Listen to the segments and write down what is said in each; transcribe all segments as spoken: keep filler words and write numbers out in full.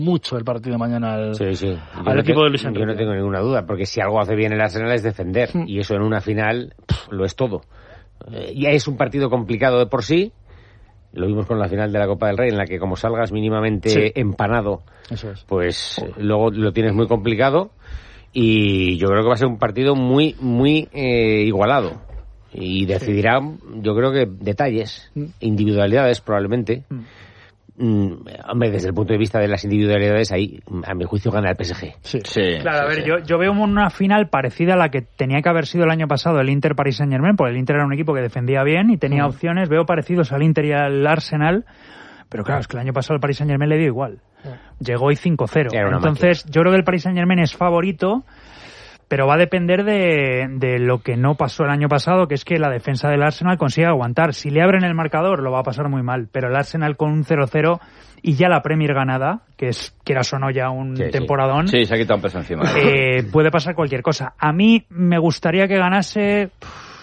mucho el partido de mañana al, sí, sí. al no equipo te, de Luis Enrique. Yo no tengo ninguna duda, porque si algo hace bien el Arsenal es defender, mm. y eso en una final pff, lo es todo. Eh, ya es un partido complicado de por sí, lo vimos con la final de la Copa del Rey, en la que como salgas mínimamente sí. empanado, eso es. pues eh, luego lo tienes muy complicado, y yo creo que va a ser un partido muy, muy eh, igualado. Y decidirá, yo creo que detalles, mm. individualidades probablemente. Mm. Mm, hombre, desde el punto de vista de las individualidades, ahí, a mi juicio, gana el P S G. Sí, sí. Claro, sí, a ver, sí. Yo, yo veo una final parecida a la que tenía que haber sido el año pasado el Inter Paris Saint Germain, porque el Inter era un equipo que defendía bien y tenía mm. opciones. Veo parecidos al Inter y al Arsenal, pero claro, es que el año pasado el Paris Saint Germain le dio igual. Mm. Llegó y cinco cero. Entonces, máquina. Yo creo que el Paris Saint Germain es favorito, pero va a depender de, de lo que no pasó el año pasado, que es que la defensa del Arsenal consiga aguantar. Si le abren el marcador, lo va a pasar muy mal, pero el Arsenal con un cero cero y ya la Premier ganada, que es, quieras o no, ya un sí, temporadón. Sí. sí, se ha quitado un peso encima. Eh, puede pasar cualquier cosa. A mí me gustaría que ganase...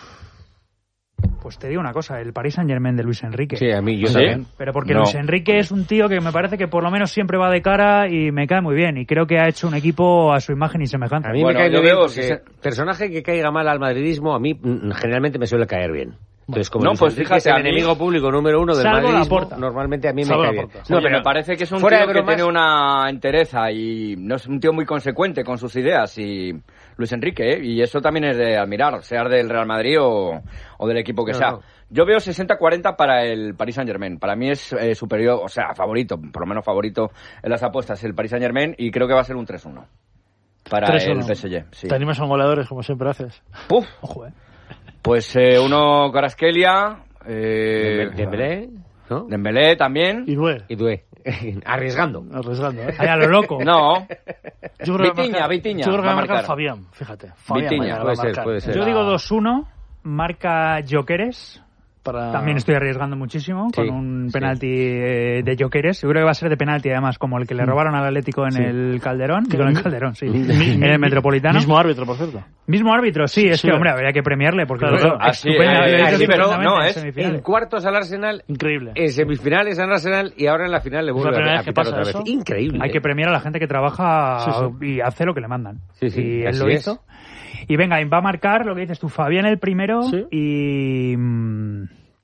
Pues te digo una cosa, el Paris Saint-Germain de Luis Enrique. Sí, a mí yo ¿Sí? también. Pero porque no. Luis Enrique es un tío que me parece que por lo menos siempre va de cara y me cae muy bien. Y creo que ha hecho un equipo a su imagen y semejanza. A mí bueno, me cae yo bien veo porque si personaje que caiga mal al madridismo, a mí mm, generalmente me suele caer bien. Entonces, como no, Luis pues Enrique fíjate, es el a mí, enemigo público número uno del salvo madridismo, Laporta. normalmente a mí Salvo me cae bien. Laporta. No, pero me parece que es un fuera tío de que bromas, tiene una entereza y no es un tío muy consecuente con sus ideas, y Luis Enrique, ¿eh? Y eso también es de admirar, sea del Real Madrid o, o del equipo que no, sea. No. Yo veo sesenta cuarenta para el Paris Saint-Germain. Para mí es eh, superior, o sea, favorito, por lo menos favorito en las apuestas el Paris Saint-Germain, y creo que va a ser un tres uno para tres uno. el P S G. Sí. Te animas a goleadores, como siempre haces. Puf. Ojo, eh. Pues eh, uno Kvaratskhelia, eh, Dembélé, ¿no? Dembélé también. Y Due. Y Due. Arriesgando. Arriesgando, ¿eh? Ahí a lo loco. No. Yo creo que Vitinha, va a marcar, Vitinha, yo creo que va va a a marcar marcar. Fabián, fíjate. Fabián Vitinha, mañana puede va a ser, marcar. puede ser. Yo digo dos uno, marca Gyökeres. Para... También estoy arriesgando muchísimo con Sí, un sí. penalti eh, de Gyökeres. Yo creo que va a ser de penalti, además, como el que le robaron al Atlético en Sí. el Calderón. Digo, en el Calderón, sí. Mi- en el Metropolitano. Mismo árbitro, por cierto. Mismo árbitro, sí. Es Sí, que, hombre, habría que premiarle porque Claro, claro, claro. Así, estupenda, eh, lo he dicho así, pero perfectamente no, en es semifinales. En cuartos al Arsenal, Increíble. en semifinales al Arsenal, y ahora en la final le Es la vuelve primera a, vez que a pitar pasa otra vez. eso. Increíble. Hay que premiar a la gente que trabaja Sí, sí. y hace lo que le mandan. Sí, sí, y él así lo es. hizo. Y venga, y va a marcar lo que dices tú, Fabián el primero. Sí. Y... mm,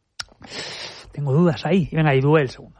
tengo dudas ahí. Y venga, y Due el segundo.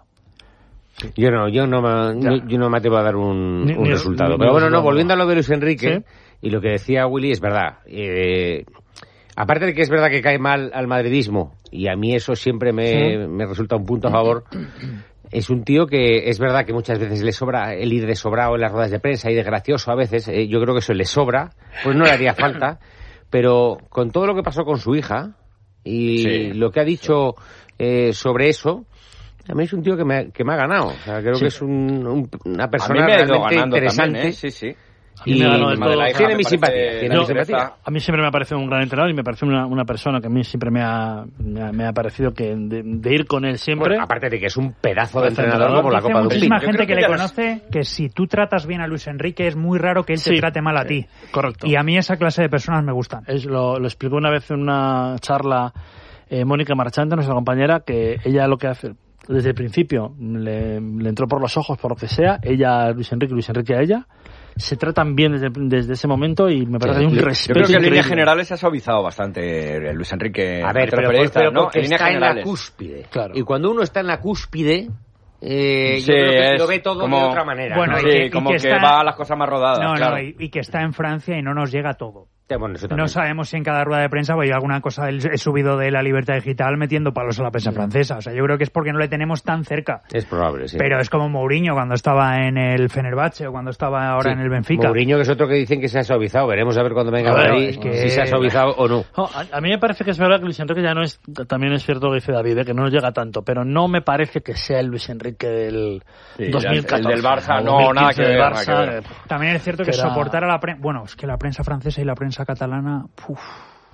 Yo no, yo no, me, Ya. yo, yo no me atrevo a dar un, Ni- un ni- resultado. ni- Pero ni bueno, no, resultado. volviendo a lo de Luis Enrique, Sí. y lo que decía Willy es verdad. Eh, aparte de que es verdad que cae mal al madridismo, y a mí eso siempre me, Sí. me resulta un punto a favor, es un tío que es verdad que muchas veces le sobra el ir de sobrado en las ruedas de prensa y de gracioso a veces. Eh, yo creo que eso le sobra, pues no le haría falta. Pero con todo lo que pasó con su hija y Sí, lo que ha dicho eh, sobre eso, a mí es un tío que me, que me ha ganado. O sea, creo Sí. que es un, un- una A mí persona me ha ido realmente ganando interesante. también, ¿eh? Sí, sí. A mí Y me ganó del Madre de la todo. hija tiene me mi parece simpatía, tiene mi una simpatía. dureza. A mí siempre me ha parecido un gran entrenador y me parece una, una persona que a mí siempre me ha, me ha, me ha parecido que de, de ir con él siempre. Bueno, aparte de que es un pedazo de Parece entrenador entrenador. como la Dice Copa de un muchísima Pin. Yo gente creo que, que le ya no es- conoce que si tú tratas bien a Luis Enrique es muy raro que él te Sí, trate mal a ti. correcto. Y a mí esa clase de personas me gustan. Es, lo, lo explicó una vez en una charla eh, Mónica Marchante, nuestra compañera, que ella lo que hace, desde el principio, le, le entró por los ojos, por lo que sea, ella a Luis Enrique, Luis Enrique a ella, se tratan bien desde, desde ese momento y me parece Sí, un yo- yo Yo respeto creo que en increíble. líneas generales se ha suavizado bastante eh, Luis Enrique. A ver, ante los pero, periodistas, pero ¿no? porque En líneas está en la generales. cúspide. Claro. Y cuando uno está en la cúspide, eh, Sí, yo creo que es lo ve todo como- de otra manera. Bueno, ¿no? y Sí, que- y como que que, está- va a las cosas más rodadas, No, claro. no, y, y que está en Francia y no nos llega todo. Sí, bueno, eso también. No sabemos si en cada rueda de prensa hay alguna cosa del- he subido de la libertad digital metiendo palos a la prensa francesa. O sea, yo creo que es porque no le tenemos tan cerca. Es probable, sí. Pero es como Mourinho cuando estaba en el Fenerbahce o cuando estaba ahora Sí. en el Benfica. Mourinho, que es otro que dicen que se ha suavizado. Veremos a ver cuando venga A ver, Madrid es que- si se ha suavizado o no. No, a, a mí me parece que es verdad que Luis Enrique ya no es, también es cierto que dice David, eh, que no nos llega tanto, pero no me parece que sea el Luis Enrique del Sí, dos mil catorce. el del Barça, o no, dos mil nada quince que del ver, Barça, nada que ver. eh, También es cierto que Era- soportar a la prensa... Bueno, es que la prensa francesa y la prensa catalana... Uf,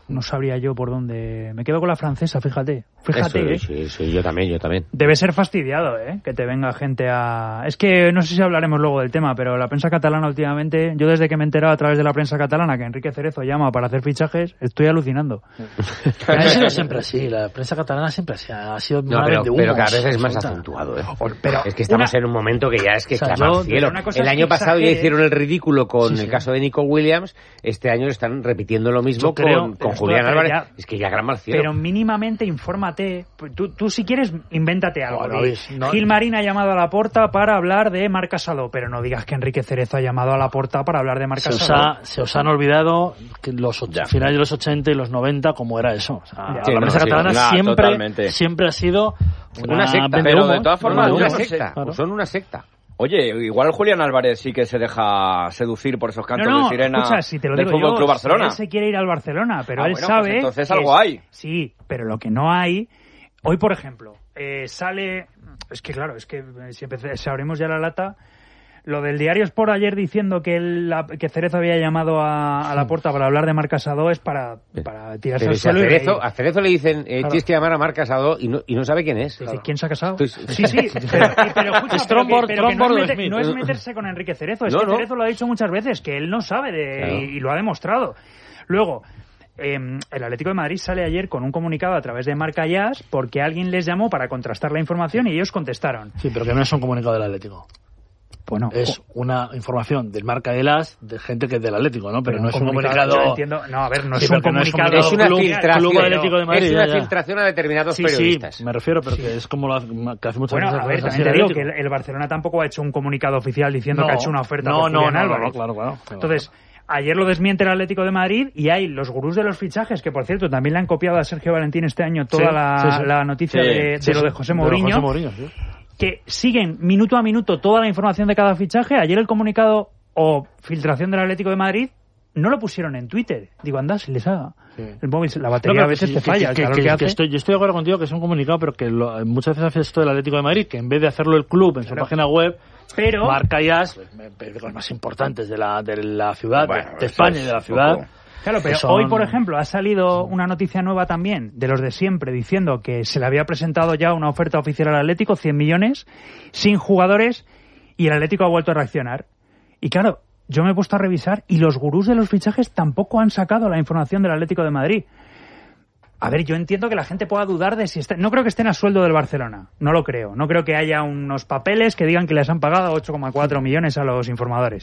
no sabría yo por dónde. Me quedo con la francesa, fíjate. Fíjate, Eso, ¿eh? sí, sí, yo también, yo también. Debe ser fastidiado, ¿eh? Que te venga gente a... Es que no sé si hablaremos luego del tema, pero la prensa catalana últimamente, yo desde que me he enterado a través de la prensa catalana que Enrique Cerezo llama para hacer fichajes, estoy alucinando. Pero ha sido siempre así, la prensa catalana siempre así, ha sido No, una pero, vez de pero humos, cada vez es más absoluta. acentuado, ¿eh? Pero es que estamos una... en un momento que ya es que O sea, clama yo- al cielo. una cosa El es año que pasado ya exageres. hicieron el ridículo con Sí, el sí. caso de Nico Williams, este año están repitiendo lo mismo Yo creo- con, con pero Julián espera, Álvarez. ya- Es que ya grama al cielo. Pero mínimamente infórmate. Tú, tú si quieres, invéntate algo. Bueno, Di, Luis, no- Gil Marín ha llamado a Laporta para hablar de Marc Casado, pero no digas que Enrique Cerezo ha llamado a Laporta para hablar de Marc Se os, Casado. ha, se os han olvidado que los och- Ya. finales de los ochenta y los noventa cómo era eso. O sea, Sí, la no, prensa sí, catalana nah, siempre, totalmente. siempre ha sido una, Una secta, vende pero humo, de todas una formas, vende una yo humo, no sé, secta. claro. Son una secta. Oye, igual Julián Álvarez sí que se deja seducir por esos cantos No, no, de sirena escucha, si te lo del digo Fútbol yo, Club Barcelona. si él se quiere ir al Barcelona, pero Ah, él bueno, pues sabe... entonces que algo es- hay. Sí, pero lo que no hay... Hoy, por ejemplo, eh, sale... Es que claro, es que eh, si, empecé, si abrimos ya la lata... Lo del Diario Sport ayer diciendo que, el, la, que Cerezo había llamado a, a Laporta para hablar de Marc Casado es para, para tirarse Pero al si a suelo y Cerezo, reír. a Cerezo le dicen, eh, Claro. tienes que llamar a Marc Casado y no, y no sabe quién es. Dice, ¿quién se ha casado? Estoy- Sí, sí, pero, pero escucha, Es pero que, Trombor- pero que no, Trombor es meter- Smith. no es meterse con Enrique Cerezo, es No, que no. Cerezo lo ha dicho muchas veces, que él no sabe de, Claro. y, y lo ha demostrado. Luego, eh, el Atlético de Madrid sale ayer con un comunicado a través de Marca Jazz porque alguien les llamó para contrastar la información y ellos contestaron. Sí, pero que no es un comunicado del Atlético. Bueno, Es una información del Marca de las de gente que es del Atlético, ¿no? Pero, Pero no un es un comunicado, comunicado. yo entiendo- no, a ver, no Sí, es un pero que no es comunicado- Es una Club- filtración. Club Atlético de Madrid, es ya, una ya. filtración a determinados Sí, periodistas. sí, me refiero, pero que es como lo hace, que hace muchas Bueno, veces. a ver, así también el te digo que Atlético. el, el Barcelona tampoco ha hecho un comunicado oficial diciendo No, que ha hecho una oferta no, por no, Julián no, no, Álvarez. no, claro, claro. Entonces, ayer lo desmiente el Atlético de Madrid y hay los gurús de los fichajes, que por cierto también le han copiado a Sergio Valentín este año toda Sí, la, sí, sí. la noticia Sí, de, de Sí, lo sí, de José lo Mourinho, José Mourinho, sí. que siguen minuto a minuto toda la información de cada fichaje. Ayer el comunicado o filtración del Atlético de Madrid no lo pusieron en Twitter. Digo, anda, si les haga. Sí. El móvil, la No, batería pero a veces sí, te que- falla. que- claro que- que que hace. estoy, yo estoy de acuerdo contigo que es un comunicado, pero que lo- muchas veces hace esto del Atlético de Madrid, que en vez de hacerlo el club en su Claro. página web, Pero marca ya periódicos más importantes de la, de la ciudad, de- Bueno, de, eso España es y de la un ciudad. poco- Claro, pero que son- hoy, por ejemplo, ha salido una noticia nueva también de los de siempre diciendo que se le había presentado ya una oferta oficial al Atlético, cien millones, sin jugadores, y el Atlético ha vuelto a reaccionar. Y claro, yo me he puesto a revisar y los gurús de los fichajes tampoco han sacado la información del Atlético de Madrid. A ver, yo entiendo que la gente pueda dudar de si está... No creo que estén a sueldo del Barcelona, no lo creo. No creo que haya unos papeles que digan que les han pagado ocho coma cuatro millones a los informadores.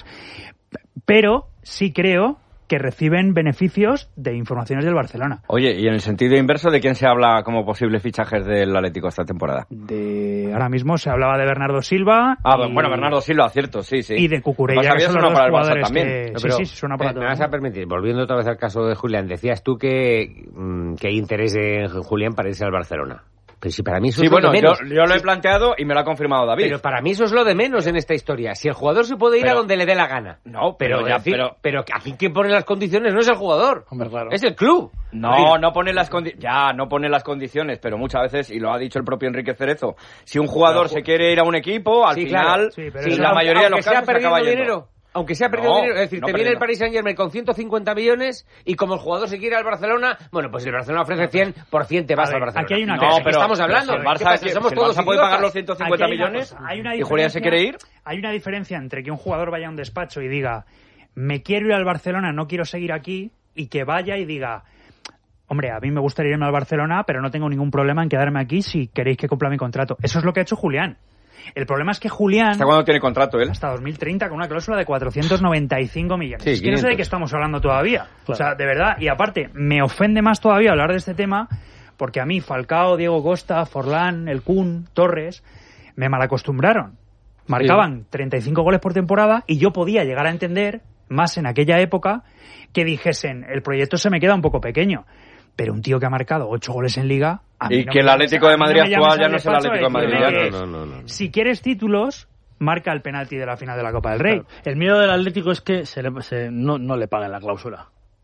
Pero sí creo que reciben beneficios de informaciones del Barcelona. Oye, y en el sentido inverso, ¿de quién se habla como posibles fichajes del Atlético esta temporada? De ahora mismo se hablaba de Bernardo Silva. Ah, y- bueno, Bernardo Silva, cierto, sí, sí. Y de Cucurella, Lo que que son suena los para dos el Barça jugadores también. que... No, Sí, pero, sí, suena para eh, todo me el vas a mundo. permitir, volviendo otra vez al caso de Julián, decías tú que, mm, que hay interés en Julián para irse al Barcelona. Pero si para mí eso Sí, es lo bueno, de yo, menos. yo lo he planteado y me lo ha confirmado David. Pero para mí eso es lo de menos en esta historia. Si el jugador se puede ir Pero- a donde le dé la gana. No, pero, pero ya, decir- pero- pero aquí quien pone las condiciones no es el jugador. Hombre, claro. Es el club. No, no pone las condiciones. Ya, no pone las condiciones, pero muchas veces, y lo ha dicho el propio Enrique Cerezo, si un jugador Pero- se quiere ir a un equipo, al Sí, final, claro. Sí, pero y eso- la mayoría de los aunque sea casos se perdiendo acaba yendo. dinero. Aunque sea perdiendo No, dinero, es decir, no te viene el perdiendo. Paris Saint-Germain con ciento cincuenta millones y como el jugador se quiere al Barcelona, bueno, pues si el Barcelona ofrece cien, por cien te vas A ver, al Barcelona. aquí hay una no, cosa. pero estamos pero hablando. si el ¿Qué Barça, pasa? si Somos el todos Barça puede pagar idiotas. los ciento cincuenta Aquí hay una millones cosa, hay una y Julián se quiere ir. Hay una diferencia entre que un jugador vaya a un despacho y diga, me quiero ir al Barcelona, no quiero seguir aquí, y que vaya y diga, hombre, a mí me gustaría irme al Barcelona, pero no tengo ningún problema en quedarme aquí si queréis que cumpla mi contrato. Eso es lo que ha hecho Julián. El problema es que Julián... ¿Hasta cuándo tiene contrato él? Hasta dos mil treinta con una cláusula de cuatrocientos noventa y cinco millones. Sí, es que no sé de quinientos. qué estamos hablando todavía. Claro. O sea, de verdad. Y aparte, me ofende más todavía hablar de este tema porque a mí Falcao, Diego Costa, Forlán, El Kun, Torres, me malacostumbraron. Marcaban treinta y cinco goles por temporada y yo podía llegar a entender, más en aquella época, que dijesen, el proyecto se me queda un poco pequeño. Pero un tío que ha marcado ocho goles en Liga... a mí Y no que me el llames- Atlético de a mí no Madrid me llames actual al ya no es el despacho a Atlético de decirme Madrid, que ya no, no, no, no. Si quieres títulos, marca el penalti de la final de la Copa del Rey. Claro. El miedo del Atlético es que se le, se- no, no le paguen la cláusula.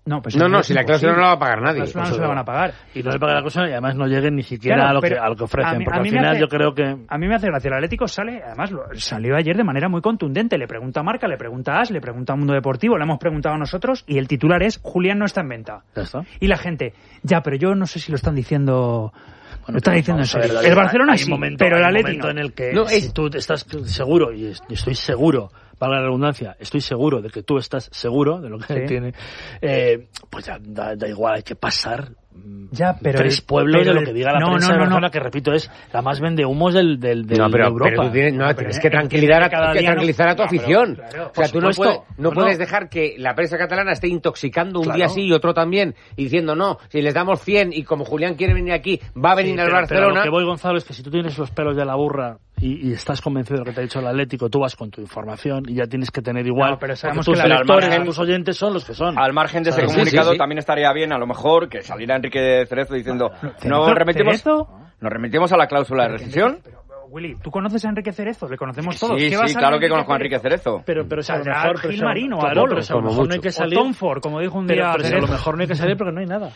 No, pues no, no, es si la cláusula no la va a pagar nadie. La cláusula no se la van a pagar. Y no le pagan la cláusula y además no lleguen ni siquiera Claro, a, lo que, pero a lo que ofrecen. a mí- porque a mí al me final hace- yo creo que... A mí me hace gracia. El Atlético sale, además lo, salió ayer de manera muy contundente. Le pregunta a Marca, le pregunta a As, le pregunta a Mundo Deportivo, le hemos preguntado a nosotros y el titular es Julián no está en venta. Ya está. Y la gente, ya, pero yo no sé si lo están diciendo... lo están diciendo en Vamos a ver, serio. David, El Barcelona hay sí, un momento, pero el hay un Atlético momento no. en el que No, si es- tú estás seguro, y es- y estoy seguro, valga la redundancia, estoy seguro de que tú estás seguro de lo que Sí. tiene, eh, pues ya da, da igual, hay que pasar mm, Ya, pero tres el- pueblos pero de lo el- que diga la no, prensa no, de no, Barcelona, no. que repito es la más vende humos del, del, del No, pero, de Europa. pero tú tienes, no, No, pero tienes que es que tranquilizar a, cada que día no- tranquilizar a tu No, pero, afición. claro, o sea, por tú no, supuesto. puedes, no No, puedes no. dejar que la prensa catalana esté intoxicando un Claro. día sí y otro también, y diciendo, no, si les damos cien y como Julián quiere venir aquí, va a venir Sí, al pero- pero Barcelona. lo que voy, Gonzalo, es que si tú tienes los pelos de la burra y, y estás convencido de lo que te ha dicho el Atlético, tú vas con tu información y ya tienes que tener igual. No, pero porque sabemos tus que la- lectores, al margen- tus oyentes son los que son. Al margen de ese Sí, sí, comunicado, sí, sí. también estaría bien, a lo mejor, que saliera Enrique Cerezo diciendo, Cerezo- nos remitimos, ¿Cerezo? nos remitimos a la cláusula de rescisión. Pero, pero, Willy, ¿tú conoces a Enrique Cerezo? Le conocemos todos. Sí, ¿Qué va a sí, salir claro que Enrique conozco a Enrique Cerezo. Pero, pero si a lo Saldrá mejor... pero Gil si a- Marino, claro, Apolo, pero si a lo como mejor no mucho. hay que O salir... Tom Ford, como dijo un Pero, día pero si a lo Cerezo. mejor no hay que salir porque no hay nada.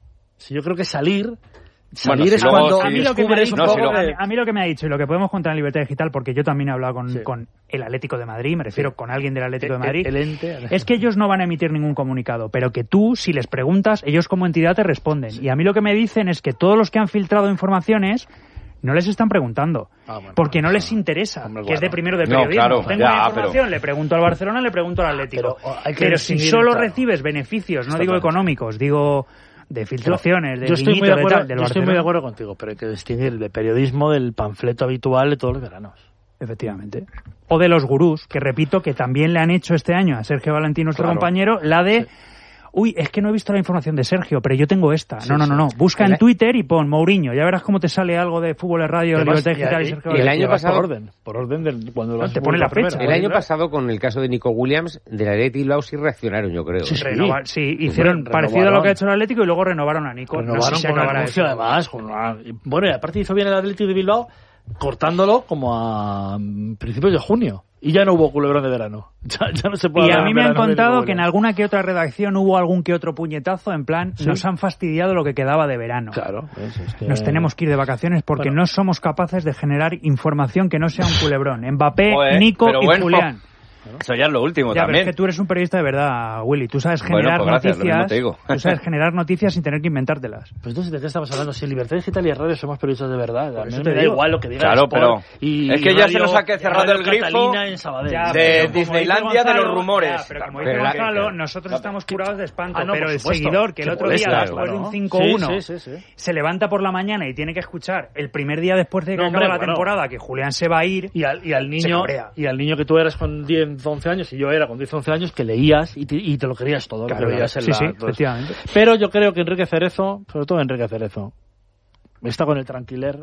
Si yo creo que salir... Salir Bueno, si es luego cuando sí. A mí, lo que me ha descubres dicho, un No, si poco lo- a, de- mí, a mí lo que me ha dicho y lo que podemos contar en Libertad Digital, porque yo también he hablado con, Sí. con el Atlético de Madrid, me refiero con alguien del Atlético de Madrid, El, el ente... es que ellos no van a emitir ningún comunicado, pero que tú, si les preguntas, ellos como entidad te responden. Y a mí lo que me dicen es que todos los que han filtrado informaciones no les están preguntando, Ah, bueno, porque no bueno, les interesa, hombre, que es de claro. primero de No, periodismo. claro, Tengo ya, una información, pero- le pregunto al Barcelona, le pregunto al Atlético. Pero, oh, hay que Pero si distinguir, solo claro. recibes beneficios, no Está digo claro. económicos, digo de filtraciones, de yo estoy muy guiñitos de de acuerdo, tal, del yo estoy muy de Barcelona. acuerdo contigo, pero hay que distinguir de periodismo del panfleto habitual de todos los veranos. Efectivamente. O de los gurús, que repito que también le han hecho este año a Sergio Valentín, nuestro Claro. compañero, la de... Uy, es que no he visto la información de Sergio, pero yo tengo esta. Sí, no, no, no, no. sí. Busca El- en Twitter y pon Mourinho. Ya verás cómo te sale algo de fútbol en radio, Y además, Libertad Digital y y- Sergio y el Valentín. año vas pasado- por orden, por orden de cuando lo No, has te pone la publicado fecha. primero. El año Claro. pasado, con el caso de Nico Williams, del Atleti Bilbao sí reaccionaron, yo creo. Sí, sí. Renovar- sí, hicieron Bueno, parecido a lo renovaron. que ha hecho el Atlético y luego renovaron a Nico. Renovaron no sé si con un acabará anuncio, eso. además. Con una- y, bueno, y aparte hizo bien el Atlético de Bilbao cortándolo como a mm, principios de junio. Y ya no hubo culebrón de verano. Ya, ya no se puede Y a hablar mí en me han verano de contado Nico que en Williams. alguna que otra redacción hubo algún que otro puñetazo en plan, ¿Sí? nos han fastidiado lo que quedaba de verano. Claro. ¿ves? Es que- Nos tenemos que ir de vacaciones porque Bueno. no somos capaces de generar información que no sea un culebrón. Mbappé, Joder, Nico pero y bueno, Julián. Eso ya es lo último Ya, pero también. es que tú eres un periodista de verdad, Willy. Tú sabes Bueno, generar pues gracias, lo mismo noticias. te digo. Tú sabes generar noticias sin tener que inventártelas. Pues entonces, ¿de qué estamos hablando? Si en Libertad Digital y Radio somos periodistas de verdad. A mí eso me te da digo. igual lo que diga Claro, Sport pero y es que ya Radio- se nos ha que- cerrado Radio el grifo Catalina en Sabadell. Ya, de pero como Disneylandia dice de los Gonzalo, rumores. ya, pero como Pero dice la- Gonzalo, nosotros estamos curados de espanto. Ah, no, pero por el supuesto. seguidor que el Qué otro día, molesta, después de claro. un cinco uno, Sí, sí, sí, sí. se levanta por la mañana y tiene que escuchar el primer día después de que No, acaba hombre, la bueno. temporada que Julián se va a ir. Y al, y al Se niño cabrea. y al niño que tú eras con diez, once años y yo era con diez, once años, que leías y te, y te lo creías todo. Claro, lo que veías en sí, la- sí, todo eso. efectivamente. Pero yo creo que Enrique Cerezo, sobre todo Enrique Cerezo, está con el tranquiler,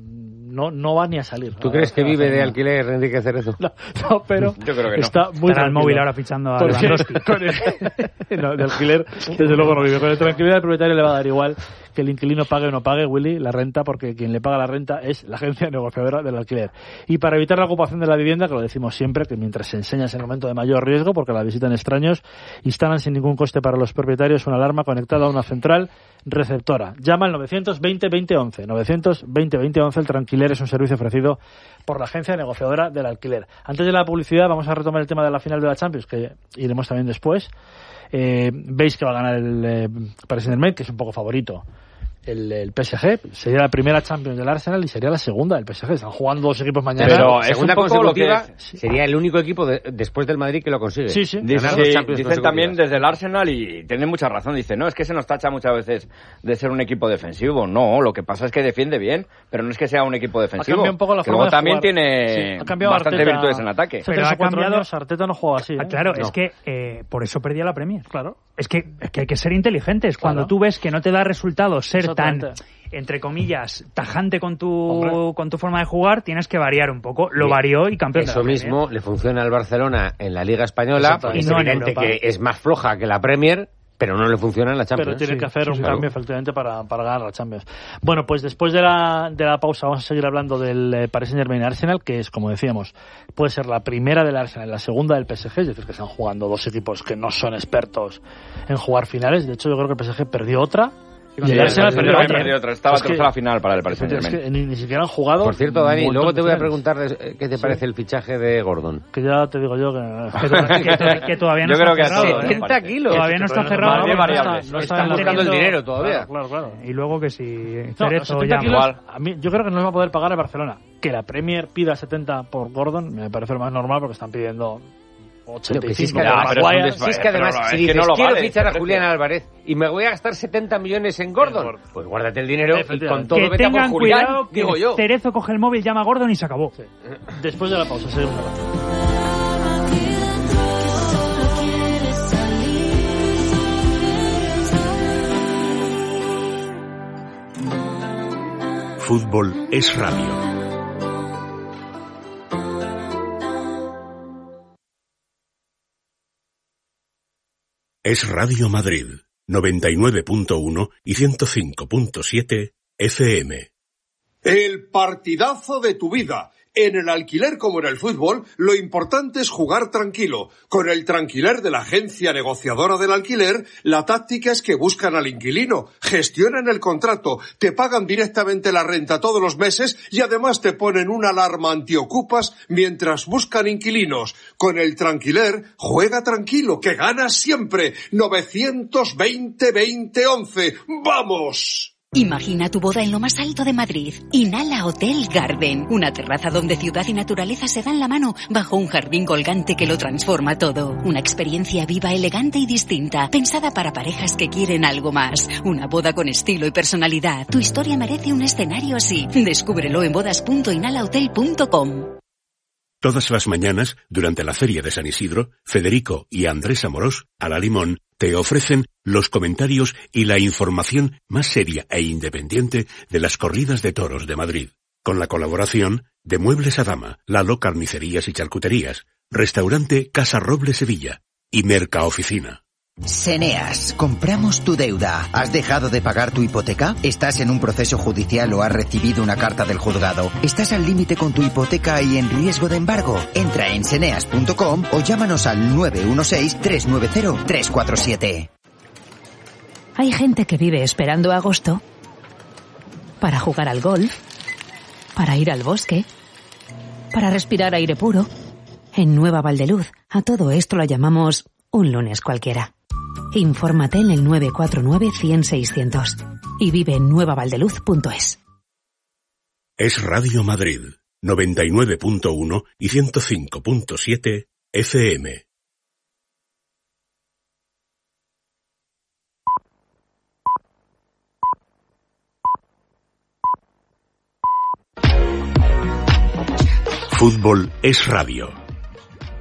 no, no va ni a salir. ¿Tú A- crees que a vive hacer de nada. alquiler Enrique Cerezo? No, no, pero Yo creo que no. está muy Estará el tranquilo. móvil ahora fichando a Porque Lewandowski. con el- no, de alquiler, desde luego no vive. Con el tranquilidad del propietario le va a dar igual que el inquilino pague o no pague, Willy, la renta, porque quien le paga la renta es la agencia negociadora del alquiler. Y para evitar la ocupación de la vivienda, que lo decimos siempre, que mientras se enseña es el momento de mayor riesgo, porque la visitan extraños, instalan sin ningún coste para los propietarios una alarma conectada a una central receptora. Llama al novecientos veinte veinte once. novecientos veinte veinte once. El tranquiler es un servicio ofrecido por la agencia negociadora del alquiler. Antes de la publicidad, vamos a retomar el tema de la final de la Champions, que iremos también después. Eh, veis que va a ganar el eh, Paris Saint-Germain, que es un poco favorito. El, el P S G sería la primera Champions del Arsenal y sería la segunda del P S G. Están jugando dos equipos mañana. Pero es segunda un poco lo que consecutiva, es. sería el único equipo de- después del Madrid que lo consigue. Sí, sí. Dice- Ganar dos sí, Champions dicen también consecutivas. desde el Arsenal y tienen mucha razón. Dice, no, es que se nos tacha muchas veces de ser un equipo defensivo. No, lo que pasa es que defiende bien, pero no es que sea un equipo defensivo. cambiado un poco la que forma luego de también jugar. tiene Sí, ha cambiado bastante Arteta. virtudes en ataque. Hace Pero tres ha o cuatro cambiado- años Arteta no juega así. ¿eh? Ah, claro, No. es que eh, por eso perdía la Premier. Claro. Es que, es que hay que ser inteligentes. Claro. Cuando tú ves que no te da resultado ser tan, Exactamente. entre comillas, tajante con tu Hombre. con tu forma de jugar, tienes que variar un poco. Lo Bien. varió y campeón de Eso la Premier. mismo le funciona al Barcelona en la Liga Española, Exactamente. porque es Y no en evidente Europa. que es más floja que la Premier, pero no le funciona en la Champions. Pero tiene sí, que hacer sí, un claro. cambio efectivamente para, para ganar la Champions. Bueno, pues después de la, de la pausa vamos a seguir hablando del eh, Paris Saint-Germain Arsenal, que es, como decíamos, puede ser la primera del Arsenal, la segunda del P S G, es decir, que están jugando dos equipos que no son expertos en jugar finales. De hecho, yo creo que el P S G perdió otra. Y Sí, el Arsenal el perdió Arsenal otra. perdió otra. Estaba Es que- tercera final para el Paris Es Saint-Germain. que ni, ni siquiera han jugado. Por cierto, Dani, un luego montón te de voy a finales. preguntar eh, qué te parece el fichaje de Gordon. Que ya te digo yo que... Que, to- que to- que todavía no Yo creo está que cerrado. sí, ¿eh? setenta kilos. Todavía no está cerrado. Más de porque variables. está- No están están buscando el teniendo- dinero todavía. Claro, claro, claro. Y luego que si No, Cerezo setenta ya... kilos, Igual. a mí, yo creo que no les va a poder pagar el Barcelona. Que la Premier pida setenta por Gordon me parece lo más normal porque están pidiendo ochenta y Si es cinco que por Ya, pero es un Maguire. desfase. Si es que además, Pero si es dices, que no lo quiero vale, fichar a ese Julián precio. Álvarez y me voy a gastar setenta millones en Gordon, Gordon. pues guárdate el dinero y Efectivamente. con todo Que vete a por tengan Julián, cuidado que digo yo. Cerezo coge el móvil, llama a Gordon y se acabó. Sí. Después de la pausa, seguimos hablando. Fútbol es radio. Es Radio Madrid, noventa y nueve punto uno y ciento cinco punto siete F M. El partidazo de tu vida. En el alquiler como en el fútbol, lo importante es jugar tranquilo. Con el Tranquiler de la agencia negociadora del alquiler, la táctica es que buscan al inquilino, gestionan el contrato, te pagan directamente la renta todos los meses y además te ponen una alarma antiocupas mientras buscan inquilinos. Con el Tranquiler, juega tranquilo, que ganas siempre. novecientos veinte veinte once. ¡Vamos! Imagina tu boda en lo más alto de Madrid. Inhala Hotel Garden, una terraza donde ciudad y naturaleza se dan la mano bajo un jardín colgante que lo transforma todo. Una experiencia viva, elegante y distinta, pensada para parejas que quieren algo más. Una boda con estilo y personalidad. Tu historia merece un escenario así. Descúbrelo en bodas punto inhala hotel punto com. Todas las mañanas, durante la Feria de San Isidro, Federico y Andrés Amorós, a la Limón, te ofrecen los comentarios y la información más seria e independiente de las corridas de toros de Madrid. Con la colaboración de Muebles a Dama, Lalo Carnicerías y Charcuterías, Restaurante Casa Roble Sevilla y Mercaoficina. Seneas, compramos tu deuda. ¿Has dejado de pagar tu hipoteca? ¿Estás en un proceso judicial o has recibido una carta del juzgado? ¿Estás al límite con tu hipoteca y en riesgo de embargo? Entra en seneas punto com o llámanos al nueve uno seis, tres nueve cero, tres cuatro siete. Hay gente que vive esperando agosto para jugar al golf, para ir al bosque, para respirar aire puro. En Nueva Valdeluz, a todo esto lo llamamos un lunes cualquiera. Infórmate en el nueve cuatro nueve, cien, seiscientos y vive en nueva valdeluz punto es. Es Radio Madrid, noventa y nueve punto uno y ciento cinco punto siete F M. Fútbol es radio.